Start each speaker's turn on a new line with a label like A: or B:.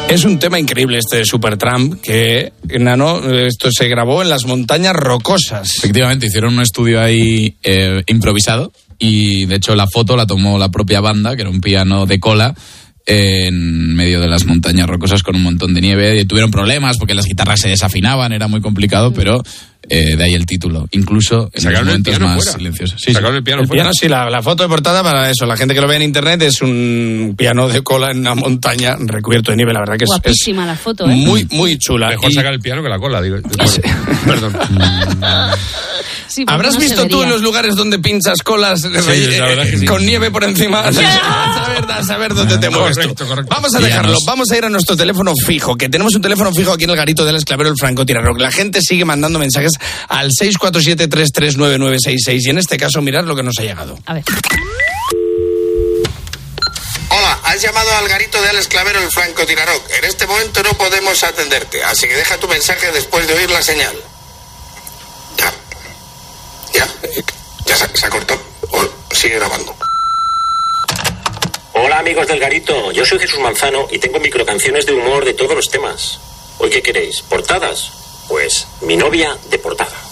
A: Es un tema increíble este de Supertramp, que, Nano, esto se grabó en las montañas rocosas.
B: Efectivamente, hicieron un estudio ahí improvisado y, de hecho, la foto la tomó la propia banda, que era un piano de cola, en medio de las montañas rocosas con un montón de nieve. Y tuvieron problemas porque las guitarras se desafinaban, era muy complicado, pero de ahí el título. Incluso en los momentos más silenciosos.
A: Sí, sacaron el piano fuera. Sí, la foto de portada para eso. La gente que lo ve en internet es un piano de cola en una montaña recubierto de nieve. La verdad que
C: guapísima la foto, ¿eh?
A: Muy, muy chula.
D: Mejor sacar el piano que la cola, digo. Perdón.
C: Sí,
A: ¿Habrás visto tú en los lugares donde pinchas colas con nieve por encima? A saber dónde te mueves tú. Correcto. Vamos a dejarlo. Vamos a ir a nuestro teléfono fijo, que tenemos un teléfono fijo aquí en el garito del Esclavero, el francotirador. La gente sigue mandando mensajes al 647-339966 y en este caso mirad lo que nos ha llegado.
C: A ver.
E: Hola, has llamado al garito del Esclavero, el francotirador. En este momento no podemos atenderte, así que deja tu mensaje después de oír la señal. Ya se ha cortado. Sigue grabando.
F: Hola amigos del garito, yo soy Jesús Manzano y tengo microcanciones de humor de todos los temas. ¿Hoy qué queréis? ¿Portadas? Pues mi novia de portada.